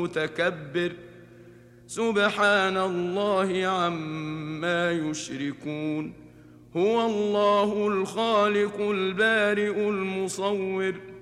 متكبر سبحان الله عما يشركون هو الله الخالق البارئ المصور